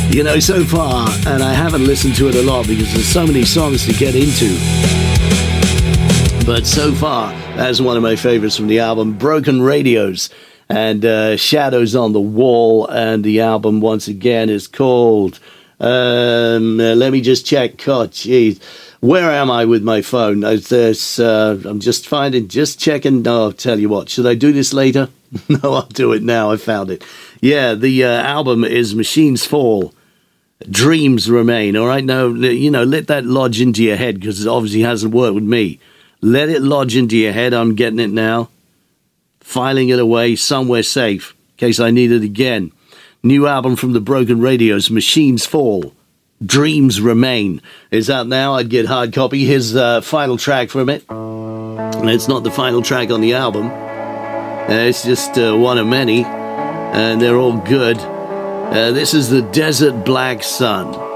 You know, so far, and I haven't listened to it a lot because there's so many songs to get into. But so far, that's one of my favorites from the album, Broken Radios and Shadows on the Wall. And the album, once again, is called, let me just check. God, jeez. Where am I with my phone? I'm just checking. No, I'll tell you what. Should I do this later? No, I'll do it now. I found it. Yeah, the album is Machines Fall, Dreams Remain. All right, now, you know, let that lodge into your head because it obviously hasn't worked with me. Let it lodge into your head. I'm getting it now. Filing it away somewhere safe in case I need it again. New album from the Broken Radios, Machines Fall, Dreams Remain, is out now. I'd get hard copy. Here's the final track from it. It's not the final track on the album. It's just one of many, and they're all good. This is the Desert Black Sun.